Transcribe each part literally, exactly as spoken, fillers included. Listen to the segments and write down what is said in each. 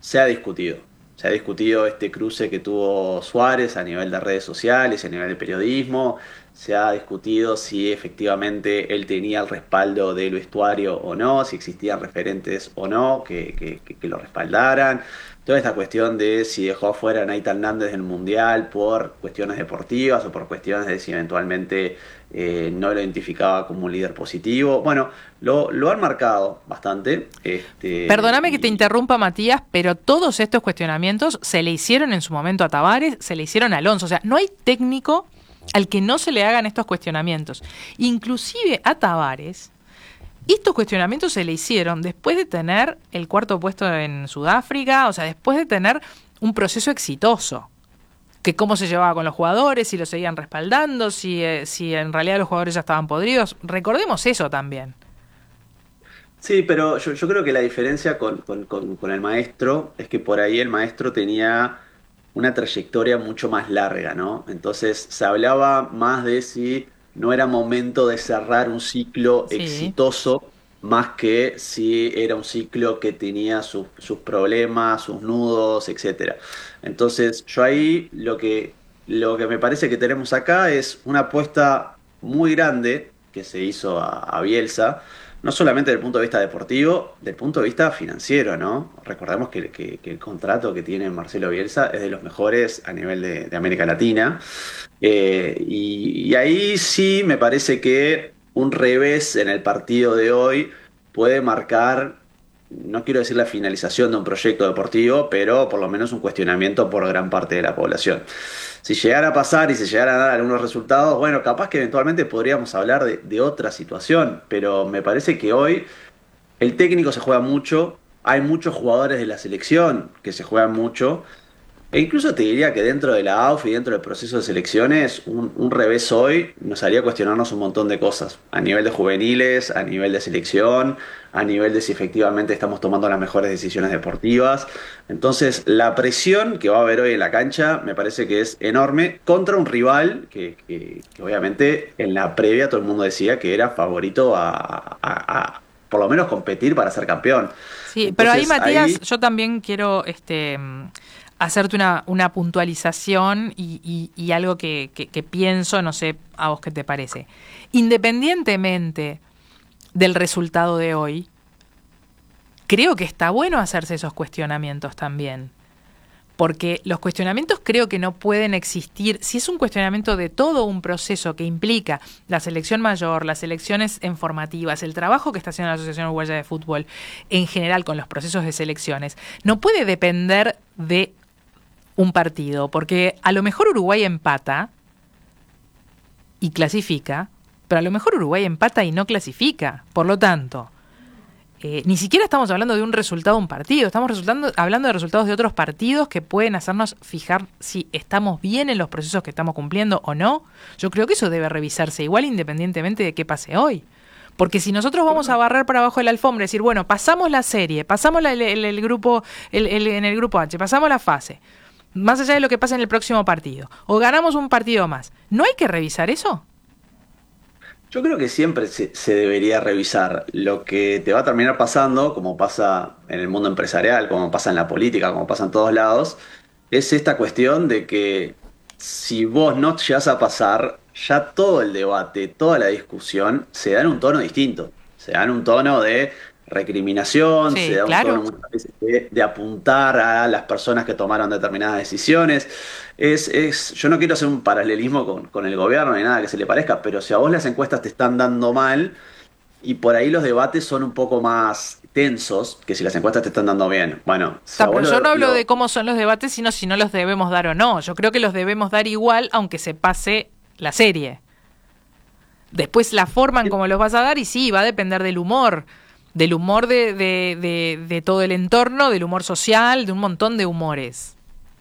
se ha discutido. Se ha discutido este cruce que tuvo Suárez a nivel de redes sociales, a nivel de periodismo. Se ha discutido si efectivamente él tenía el respaldo del vestuario o no, si existían referentes o no que, que, que- que lo respaldaran. Toda esta cuestión de si dejó afuera a Nathan Nández del Mundial por cuestiones deportivas o por cuestiones de si eventualmente eh, no lo identificaba como un líder positivo. Bueno, lo, lo han marcado bastante. Este, Perdóname que te y interrumpa, Matías, pero todos estos cuestionamientos se le hicieron en su momento a Tavares, se le hicieron a Alonso. O sea, no hay técnico al que no se le hagan estos cuestionamientos. Inclusive a Tavares, estos cuestionamientos se le hicieron después de tener el cuarto puesto en Sudáfrica, o sea, después de tener un proceso exitoso. Que cómo se llevaba con los jugadores, si lo seguían respaldando, si, eh, si en realidad los jugadores ya estaban podridos. Recordemos eso también. sí, pero yo, yo creo que la diferencia con, con- con- con el maestro es que por ahí el maestro tenía una trayectoria mucho más larga, ¿no? Entonces se hablaba más de si no era momento de cerrar un ciclo Sí. exitoso, más que si era un ciclo que tenía sus, sus problemas, sus nudos, etcétera. Entonces yo ahí lo que, lo que me parece que tenemos acá es una apuesta muy grande que se hizo a a Bielsa no solamente desde el punto de vista deportivo, del punto de vista financiero, ¿no? Recordemos que, que- que el contrato que tiene Marcelo Bielsa es de los mejores a nivel de, de América Latina. Eh, y, y ahí sí me parece que un revés en el partido de hoy puede marcar, no quiero decir la finalización de un proyecto deportivo, pero por lo menos un cuestionamiento por gran parte de la población. Si llegara a pasar y se llegaran a dar algunos resultados, bueno, capaz que eventualmente podríamos hablar de, de otra situación, pero me parece que hoy el técnico se juega mucho, hay muchos jugadores de la selección que se juegan mucho, e incluso te diría que dentro de la A U F y dentro del proceso de selecciones, un, un revés hoy nos haría cuestionarnos un montón de cosas, a nivel de juveniles, a nivel de selección, a nivel de si efectivamente estamos tomando las mejores decisiones deportivas. Entonces, la presión que va a haber hoy en la cancha me parece que es enorme contra un rival que, que- que obviamente en la previa todo el mundo decía que era favorito a, a- a por lo menos competir para ser campeón. Sí, pero ahí, Entonces, Matías, ahí yo también quiero este, mm, hacerte una, una puntualización y, y- y algo que, que- que pienso, no sé a vos qué te parece. Independientemente del resultado de hoy, creo que está bueno hacerse esos cuestionamientos también. Porque los cuestionamientos creo que no pueden existir. Si es un cuestionamiento de todo un proceso que implica la selección mayor, las elecciones en formativas, el trabajo que está haciendo la Asociación Uruguaya de Fútbol en general con los procesos de selecciones, no puede depender de un partido. Porque a lo mejor Uruguay empata y clasifica, pero a lo mejor Uruguay empata y no clasifica. Por lo tanto, Eh, ni siquiera estamos hablando de un resultado de un partido, estamos resultando, hablando de resultados de otros partidos que pueden hacernos fijar si estamos bien en los procesos que estamos cumpliendo o no. Yo creo que eso debe revisarse igual independientemente de qué pase hoy. Porque si nosotros vamos a barrer para abajo de la alfombra y decir, bueno, pasamos la serie, pasamos la- el, el- el grupo, el- el- en el grupo H, pasamos la fase, más allá de lo que pase en el próximo partido, o ganamos un partido más, ¿no hay que revisar eso? yo creo que siempre se, se debería revisar lo que te va a terminar pasando, como pasa en el mundo empresarial, como pasa en la política, como pasa en todos lados, es esta cuestión de que si vos no llegás a pasar, ya todo el debate, toda la discusión se da en un tono distinto. Se da en un tono de recriminación, se Sí, da un tono claro. muchas veces de, de apuntar a las personas que tomaron determinadas decisiones. Es, es, yo no quiero hacer un paralelismo con, con el gobierno ni nada que se le parezca, pero si a vos las encuestas te están dando mal y por ahí los debates son un poco más tensos que si las encuestas te están dando bien. Bueno, si a Ta, vos pero yo no lo, hablo de lo- cómo son los debates, sino si no los debemos dar o no. Yo creo que los debemos dar igual, aunque se pase la serie. Después la forma en cómo los vas a dar, y sí, va a depender del humor. Del humor de, de, de, de todo el entorno, del humor social, de un montón de humores.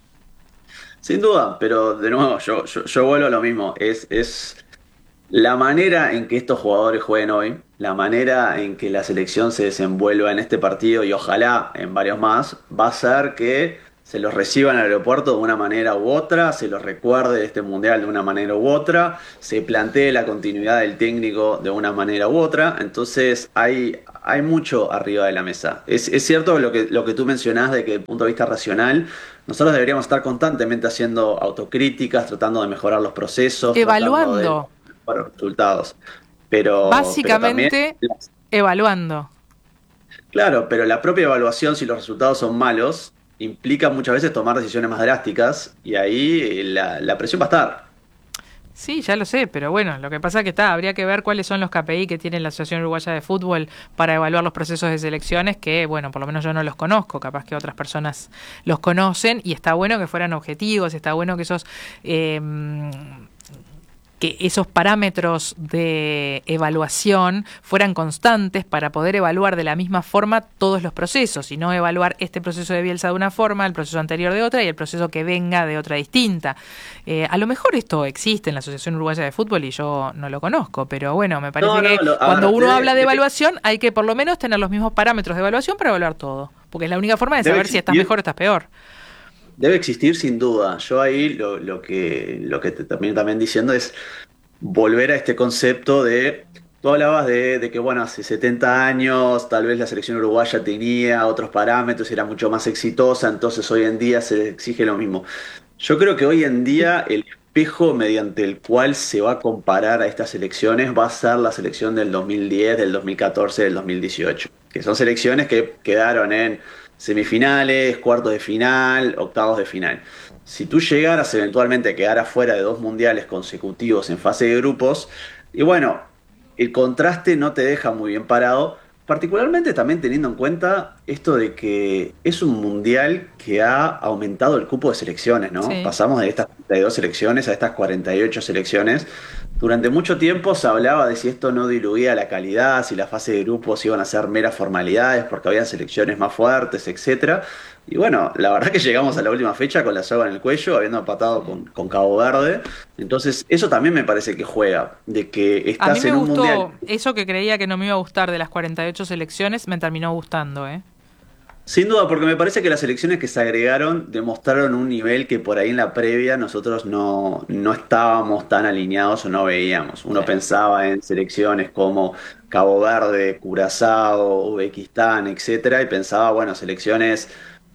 sin duda, pero de nuevo, yo, yo, yo vuelvo a lo mismo. Es, es la manera en que estos jugadores jueguen hoy, la manera en que la selección se desenvuelva en este partido y ojalá en varios más, va a ser que se los reciba en el aeropuerto de una manera u otra, se los recuerde de este mundial de una manera u otra, se plantee la continuidad del técnico de una manera u otra. Entonces hay, hay mucho arriba de la mesa. Es, es cierto lo que, lo que tú mencionás de que desde el punto de vista racional, nosotros deberíamos estar constantemente haciendo autocríticas, tratando de mejorar los procesos, Evaluando. tratando de mejorar los resultados. Pero, Básicamente, pero también, evaluando. claro, pero la propia evaluación, si los resultados son malos, implica muchas veces tomar decisiones más drásticas y ahí eh, la, la presión va a estar. Sí, ya lo sé, pero bueno, lo que pasa es que está, habría que ver cuáles son los K P I que tiene la Asociación Uruguaya de Fútbol para evaluar los procesos de selecciones, que bueno, por lo menos yo no los conozco, capaz que otras personas los conocen, y está bueno que fueran objetivos, está bueno que esos... Eh, que esos parámetros de evaluación fueran constantes para poder evaluar de la misma forma todos los procesos y no evaluar este proceso de Bielsa de una forma, el proceso anterior de otra y el proceso que venga de otra distinta. Eh, a lo mejor esto existe en la Asociación Uruguaya de Fútbol y yo no lo conozco, pero bueno, me parece no, no, que lo, cuando uno debe, habla de evaluación debe, hay que por lo menos tener los mismos parámetros de evaluación para evaluar todo, porque es la única forma de saber existir, si estás mejor o estás peor. Debe existir sin duda. Yo ahí lo, lo que lo que te también también diciendo es volver a este concepto de, tú hablabas de, de que bueno, hace setenta años tal vez la selección uruguaya tenía otros parámetros y era mucho más exitosa, entonces hoy en día se exige lo mismo. Yo creo que hoy en día el espejo mediante el cual se va a comparar a estas selecciones va a ser la selección del dos mil diez, del dos mil catorce, del dos mil dieciocho, que son selecciones que quedaron en semifinales, cuartos de final, octavos de final. Si tú llegaras eventualmente a quedar afuera de dos mundiales consecutivos en fase de grupos, y bueno, el contraste no te deja muy bien parado, particularmente también teniendo en cuenta esto de que es un mundial que ha aumentado el cupo de selecciones, ¿no? Sí. Pasamos de estas treinta y dos selecciones a estas cuarenta y ocho selecciones. Durante mucho tiempo se hablaba de si esto no diluía la calidad, si la fase de grupos iban a ser meras formalidades porque había selecciones más fuertes, etcétera. Y bueno, la verdad que llegamos a la última fecha con la soga en el cuello, habiendo empatado con, con Cabo Verde. Entonces, eso también me parece que juega, de que estás a mí me en un gustó, mundial. Eso que creía que no me iba a gustar de las cuarenta y ocho selecciones, me terminó gustando, ¿eh? Sin duda, porque me parece que las selecciones que se agregaron demostraron un nivel que por ahí en la previa nosotros no, no estábamos tan alineados o no veíamos. Uno sí. pensaba en selecciones como Cabo Verde, Curazao, Uzbekistán, etcétera, y pensaba, bueno, selecciones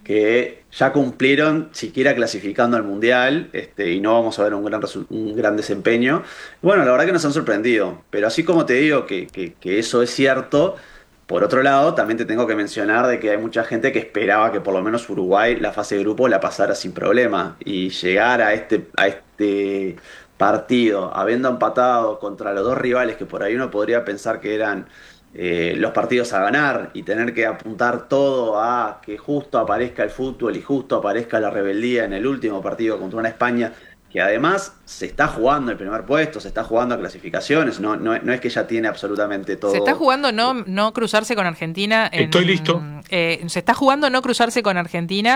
que ya cumplieron siquiera clasificando al Mundial, este, y no vamos a ver un gran, un gran desempeño. Bueno, la verdad que nos han sorprendido, pero así como te digo que, que, que eso es cierto, por otro lado, también te tengo que mencionar de que hay mucha gente que esperaba que por lo menos Uruguay la fase de grupo la pasara sin problema, y llegar a este, a este partido habiendo empatado contra los dos rivales que por ahí uno podría pensar que eran Eh, los partidos a ganar y tener que apuntar todo a que justo aparezca el fútbol y justo aparezca la rebeldía en el último partido contra una España que además se está jugando el primer puesto, se está jugando a clasificaciones, no, no, no es que ya tiene absolutamente todo. Se está jugando no, no cruzarse con Argentina en, Estoy listo. Eh, se está jugando no cruzarse con Argentina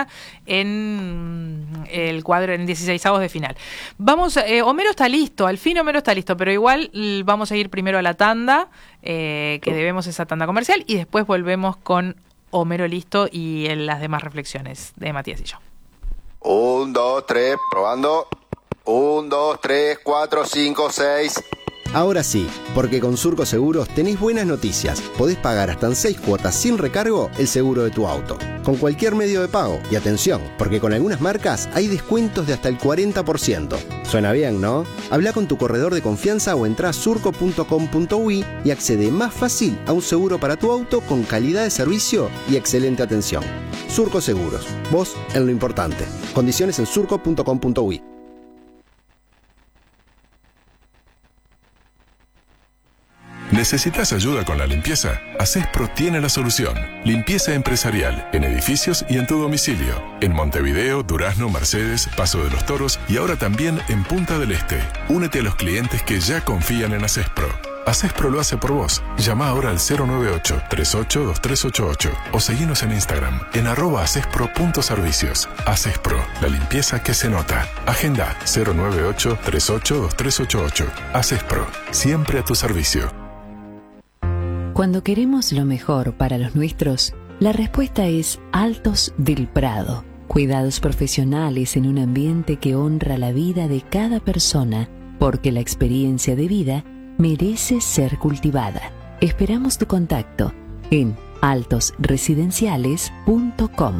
en el cuadro en dieciseisavos de final. Vamos, eh, Homero está listo, al fin Homero está listo, pero igual vamos a ir primero a la tanda, eh, que debemos esa tanda comercial, y después volvemos con Homero listo y en las demás reflexiones de Matías y yo. Un, dos, tres, probando. Un, dos, tres, cuatro, cinco, seis. Ahora sí, porque con Surco Seguros tenés buenas noticias. Podés pagar hasta en seis cuotas sin recargo el seguro de tu auto, con cualquier medio de pago. Y atención, porque con algunas marcas hay descuentos de hasta el cuarenta por ciento. Suena bien, ¿no? Habla con tu corredor de confianza o entrá a surco punto com punto uy y accede más fácil a un seguro para tu auto con calidad de servicio y excelente atención. Surco Seguros, vos en lo importante. Condiciones en surco punto com punto uy. ¿Necesitas ayuda con la limpieza? Acespro tiene la solución. Limpieza empresarial, en edificios y en tu domicilio. En Montevideo, Durazno, Mercedes, Paso de los Toros y ahora también en Punta del Este. Únete a los clientes que ya confían en Acespro. Acespro lo hace por vos. Llama ahora al cero nueve ocho, tres ocho, dos tres ocho ocho o seguinos en Instagram en arroba acespro punto servicios. Acespro, la limpieza que se nota. Agenda cero nueve ocho, tres ocho, dos tres ocho ocho. Acespro, siempre a tu servicio. Cuando queremos lo mejor para los nuestros, la respuesta es Altos del Prado. Cuidados profesionales en un ambiente que honra la vida de cada persona, porque la experiencia de vida merece ser cultivada. Esperamos tu contacto en altos residenciales punto com.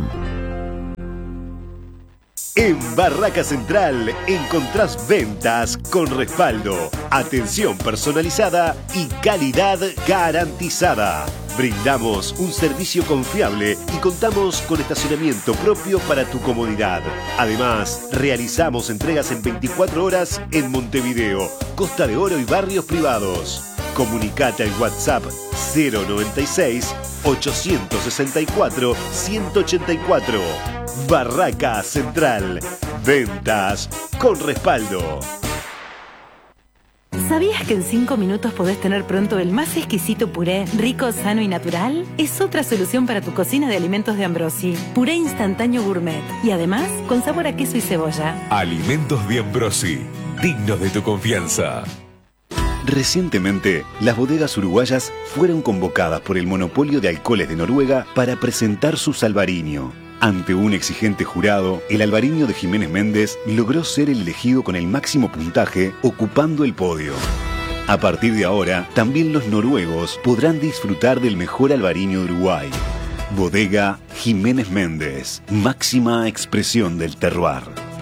En Barraca Central encontrás ventas con respaldo, atención personalizada y calidad garantizada. Brindamos un servicio confiable y contamos con estacionamiento propio para tu comodidad. Además, realizamos entregas en veinticuatro horas en Montevideo, Costa de Oro y barrios privados. Comunicate al WhatsApp cero noventa y seis, ochocientos sesenta y cuatro, ciento ochenta y cuatro. Barraca Central. Ventas con respaldo. ¿Sabías que en cinco minutos podés tener pronto el más exquisito puré, rico, sano y natural? Es otra solución para tu cocina de alimentos de Ambrosi. Puré instantáneo gourmet. Y además, con sabor a queso y cebolla. Alimentos de Ambrosi. Dignos de tu confianza. Recientemente, las bodegas uruguayas fueron convocadas por el monopolio de alcoholes de Noruega para presentar su Albariño. Ante un exigente jurado, el Albariño de Jiménez Méndez logró ser el elegido con el máximo puntaje, ocupando el podio. A partir de ahora, también los noruegos podrán disfrutar del mejor Albariño de Uruguay. Bodega Jiménez Méndez, máxima expresión del terroir.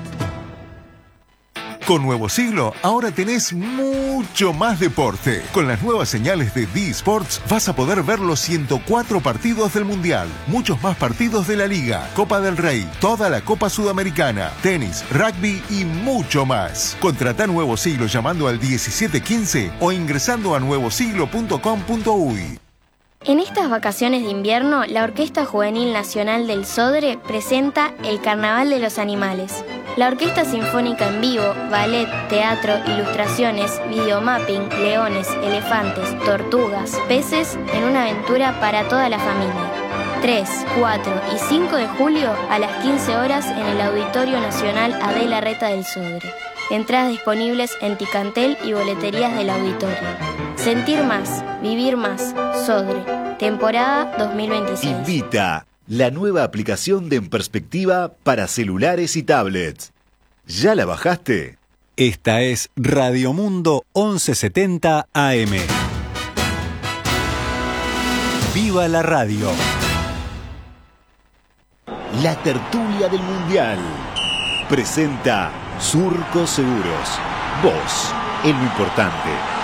Con Nuevo Siglo, ahora tenés mucho más deporte. Con las nuevas señales de D Sports vas a poder ver los ciento cuatro partidos del Mundial, muchos más partidos de la Liga, Copa del Rey, toda la Copa Sudamericana, tenis, rugby y mucho más. Contratá Nuevo Siglo llamando al diecisiete quince o ingresando a nuevo siglo punto com punto uy. En estas vacaciones de invierno, la Orquesta Juvenil Nacional del Sodre presenta el Carnaval de los Animales. La Orquesta Sinfónica en vivo, ballet, teatro, ilustraciones, videomapping, leones, elefantes, tortugas, peces en una aventura para toda la familia. tres, cuatro y cinco de julio a las quince horas en el Auditorio Nacional Adela Reta del Sodre. Entradas disponibles en Ticantel y boleterías del auditorio. Sentir más, vivir más, Sodre, temporada dos mil veintiséis. Invita la nueva aplicación de En Perspectiva para celulares y tablets. ¿Ya la bajaste? Esta es Radio Mundo once setenta A M. ¡Viva la radio! La tertulia del Mundial. Presenta Surco Seguros. Vos, en lo importante.